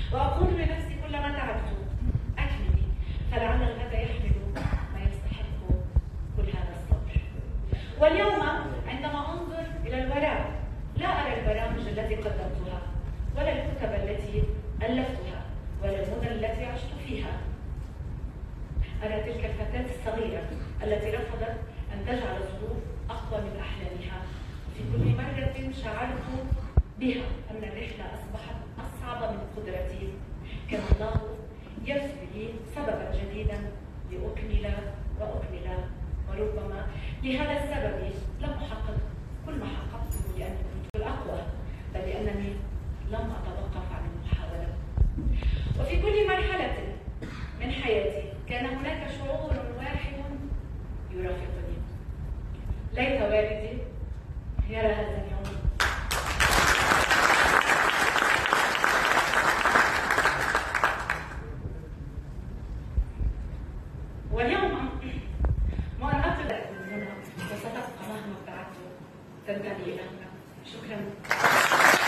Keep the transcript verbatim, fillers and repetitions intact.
وأقول لنفسي كلما تعبت أكملي، فلعل الغد يحمل ما يستحق كل هذا الصبر. واليوم عندما أنظر إلى الوراء لا أرى البرامج التي قدمتها، ولا الكتب التي ألفتها، ولا المدن التي عشت فيها. أرى تلك الفتاة الصغيرة التي رفضت أن تجعل الظروف أقوى من أحلامها. في كل مرة شعرت بها أن الرحلة أصبحت أصعب من قدرتي. كان الله يرسل لي سببا جديدا لأكمل وأكمل، وربما لهذا السبب لم أحقق كل ما حققته لأني كنت الأقوى، بل لأنني لم أتوقف عن المحاولة. وفي كل مرحلة من حياتي كان هناك شعور واحد يرافقني. ليت والدي يرى هذا اليوم. واليوم وأنا أطلع من هنا وستبقى مهما ابتعدت تنتمي إلى هنا. شكرا.